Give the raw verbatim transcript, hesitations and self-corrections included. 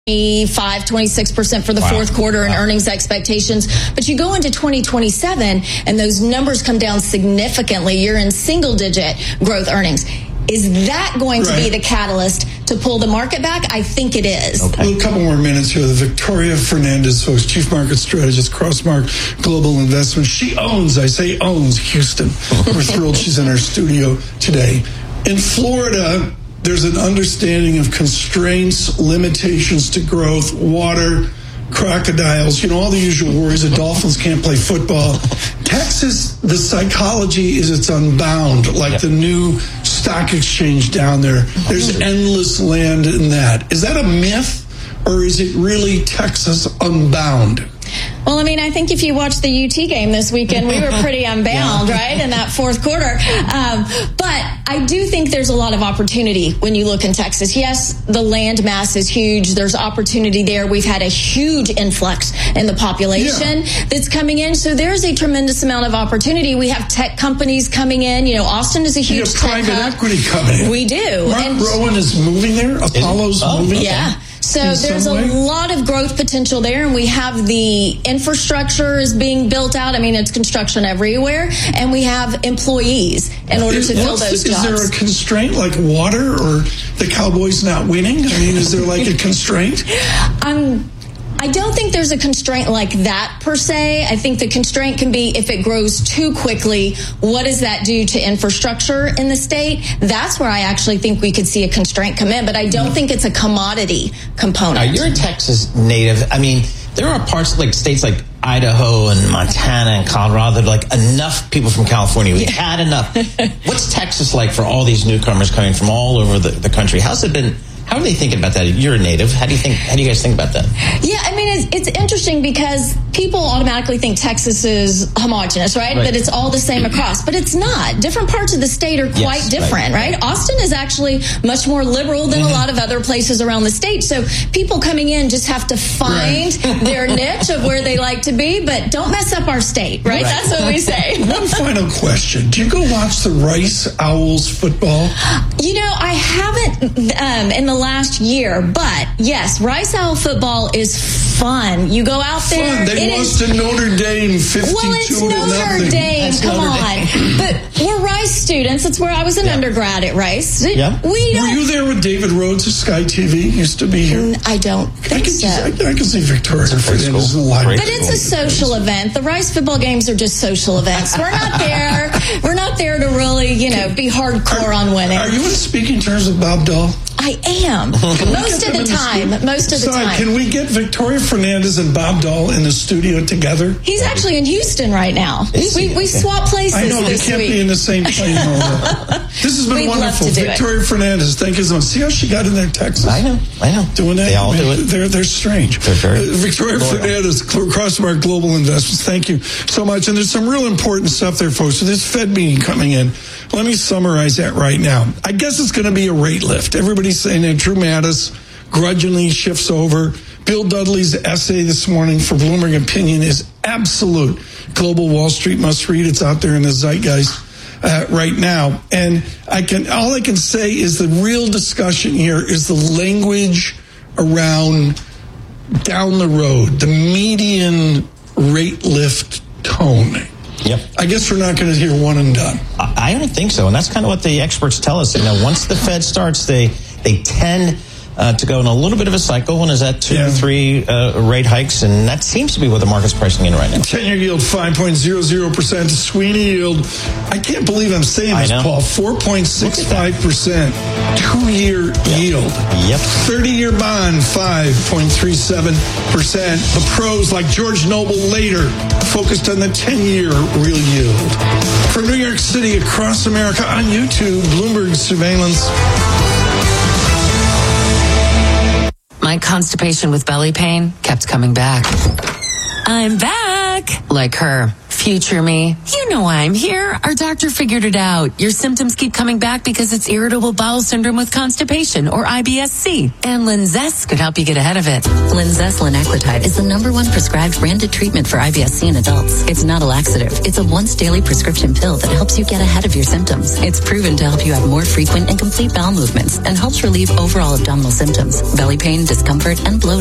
twenty-five, twenty-six percent for the wow. fourth quarter in wow. earnings expectations. But you go into twenty twenty-seven and those numbers come down significantly. You're in single digit growth earnings. Is that going right. to be the catalyst to pull the market back? I think it is. Okay. Well, a couple more minutes here. The Victoria Fernandez, folks, Chief Market Strategist, Crossmark Global Investments. She owns, I say owns, Houston. We're thrilled she's in our studio today. In Florida, there's an understanding of constraints, limitations to growth, water, crocodiles, you know, all the usual worries. The Dolphins can't play football. Texas, the psychology is it's unbound, like yep. the new stock exchange down there. There's endless land in that. Is that a myth, or is it really Texas unbound? Well, I mean, I think if you watched the U T game this weekend, we were pretty unbound, yeah. right, in that fourth quarter. Um, but I do think there's a lot of opportunity when you look in Texas. Yes, the land mass is huge. There's opportunity there. We've had a huge influx in the population yeah. that's coming in. So there's a tremendous amount of opportunity. We have tech companies coming in. You know, Austin is a huge you tech have private hub. equity coming in. We do. Mark and Rowan is moving there. Apollo's oh, moving. Yeah. So there's a lot of growth potential there, and we have the infrastructure is being built out. I mean, it's construction everywhere, and we have employees in order is, to fill those is jobs. Is there a constraint like water or the Cowboys not winning? I mean, is there like a constraint? Um, I don't think there's a constraint like that per se. I think the constraint can be if it grows too quickly, what does that do to infrastructure in the state? That's where I actually think we could see a constraint come in, but I don't think it's a commodity component. Now, you're a Texas native. I mean, there are parts like states like Idaho and Montana and Colorado that are like enough people from California. We've had enough. What's Texas like for all these newcomers coming from all over the, the country? How's it been? How are they thinking about that? You're a native. How do you think? How do you guys think about that? Yeah, I mean, it's, it's interesting because people automatically think Texas is homogenous, right? right? That it's all the same across, but it's not. Different parts of the state are quite yes, different, right, right? Austin is actually much more liberal than mm-hmm. a lot of other places around the state. So people coming in just have to find right. their niche of where they like to be, but don't mess up our state, right? right. That's what we say. One final question: do you go watch the Rice Owls football? You know, I haven't um, in the last year, but yes, Rice Owl football is fun. You go out there. Fun. They lost is, to Notre Dame fifty-two well, it's to Notre nothing. Dame. That's Come Notre on, Dame. But we're Rice students. That's where I was an yeah. undergrad at Rice. Yeah. We Were you there with David Rhodes of Sky T V? Used to be here. I don't think I can, so. I, I can see Victoria Fernandez in the library. But it's a social event. The Rice football games are just social events. We're not there. We're not there to really, you know, be hardcore are, on winning. Are you in speaking terms of Bob Dahl? I am. Most of the time. The most of the Sorry, time. Can we get Victoria Fernandez and Bob Dahl in the studio together? He's actually in Houston right now. Is we he? we okay. swap places I know, this they can't week. be in the same place. This has been We'd wonderful. love to do Victoria it. Fernandez, thank you so much. See how she got in there, Texas? I know, I know. Doing that? They all do it. They're, they're strange. They're very uh, Victoria loyal. Fernandez, Crossmark Global Investments, thank you so much. And there's some real important stuff there, folks. So this Fed meeting coming in, let me summarize that right now. I guess it's going to be a rate lift. Everybody's saying that. Drew Mattis grudgingly shifts over. Bill Dudley's essay this morning for Bloomberg Opinion is absolute global Wall Street must read. It's out there in the zeitgeist uh, right now. And I can all I can say is the real discussion here is the language around down the road, the median rate lift tone. Yep. I guess we're not going to hear one and done. I don't think so, and that's kind of what the experts tell us. You know, once the Fed starts, they they tend uh, to go in a little bit of a cycle. One is that two yeah. to three uh, rate hikes, and that seems to be what the market's pricing in right now. ten-year yield five point zero zero percent. Sweeney yield, I can't believe I'm saying this, Paul, four point six five percent. Two-year yep. yield. Yep. thirty-year bond, five point three seven percent. The pros, like George Noble later, focused on the ten-year real yield. From New York City, across America, on YouTube, Bloomberg Surveillance. My constipation with belly pain kept coming back. I'm back. Like her. Future me. You know I'm here. Our doctor figured it out. Your symptoms keep coming back because it's irritable bowel syndrome with constipation, or I B S C. And Linzess could help you get ahead of it. Linzess linaclotide is the number one prescribed branded treatment for I B S C in adults. It's not a laxative. It's a once daily prescription pill that helps you get ahead of your symptoms. It's proven to help you have more frequent and complete bowel movements and helps relieve overall abdominal symptoms, belly pain, discomfort, and bloating.